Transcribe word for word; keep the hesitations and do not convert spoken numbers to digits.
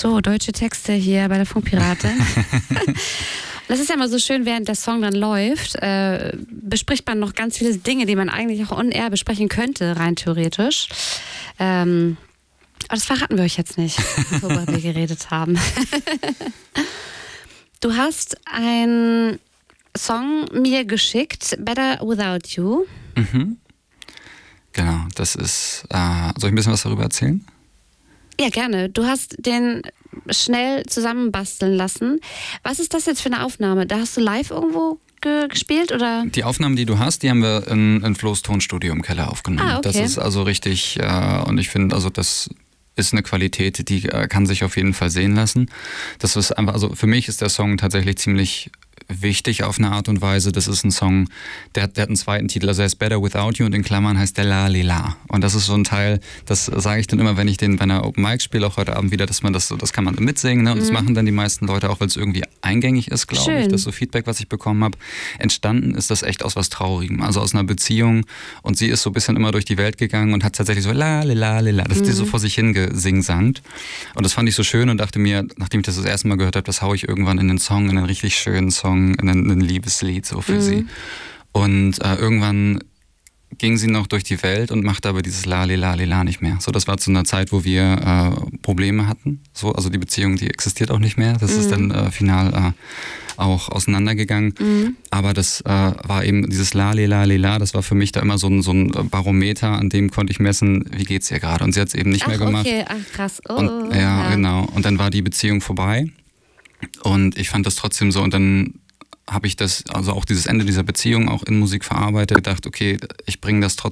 So, deutsche Texte hier bei der Funkpiratin. Das ist ja immer so schön, während der Song dann läuft, äh, bespricht man noch ganz viele Dinge, die man eigentlich auch on-air besprechen könnte, rein theoretisch. Ähm, aber das verraten wir euch jetzt nicht, worüber wir geredet haben. Du hast einen Song mir geschickt, Better Without You. Mhm. Genau, das ist... Äh, soll ich ein bisschen was darüber erzählen? Ja, gerne. Du hast den schnell zusammenbasteln lassen. Was ist das jetzt für eine Aufnahme? Da hast du live irgendwo ge- gespielt, oder? Die Aufnahmen, die du hast, die haben wir in, in Flo's Tonstudio im Keller aufgenommen. Ah, okay. Das ist also richtig, äh, und ich finde, also das ist eine Qualität, die äh, kann sich auf jeden Fall sehen lassen. Das ist einfach, also für mich ist der Song tatsächlich ziemlich wichtig auf eine Art und Weise. Das ist ein Song, der, der hat einen zweiten Titel, also er heißt Better Without You und in Klammern heißt der La Lila. Und das ist so ein Teil, das sage ich dann immer, wenn ich den bei einer Open Mic spiele, auch heute Abend wieder, dass man das so, das kann man mitsingen, ne? Und mhm. das machen dann die meisten Leute auch, weil es irgendwie eingängig ist, glaube ich. Das ist so Feedback, was ich bekommen habe. Entstanden ist das echt aus was Traurigem, also aus einer Beziehung, und sie ist so ein bisschen immer durch die Welt gegangen und hat tatsächlich so La Lila Lila, das mhm. ist die so vor sich hingesingsangt. Und das fand ich so schön und dachte mir, nachdem ich das das erste Mal gehört habe, das haue ich irgendwann in den Song, in einen richtig schönen Song, in ein, ein Liebeslied so für mhm. sie. Und äh, irgendwann ging sie noch durch die Welt und machte aber dieses Lali Lali La nicht mehr. So, das war zu einer Zeit, wo wir äh, Probleme hatten. So, also die Beziehung, die existiert auch nicht mehr. Das mhm. ist dann äh, final äh, auch auseinandergegangen. Mhm. Aber das äh, war eben dieses Lali Lali La, das war für mich da immer so ein, so ein Barometer, an dem konnte ich messen, wie geht's ihr gerade. Und sie hat es eben nicht Ach, mehr gemacht. Okay. Ach, krass. Oh, und, ja, ja, genau. Und dann war die Beziehung vorbei. Und ich fand das trotzdem so, und dann habe ich das, also auch dieses Ende dieser Beziehung auch in Musik verarbeitet, gedacht, okay, ich bringe das trotzdem